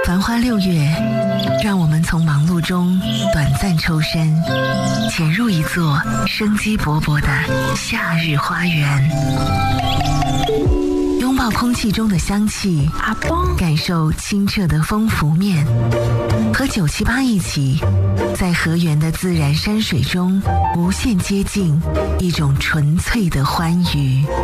繁花6月，让我们从忙碌中短暂抽身，潜入一座生机勃勃的夏日花园，拥抱空气中的香气，感受清澈的风拂面，和978一起，在河源的自然山水中无限接近一种纯粹的欢愉。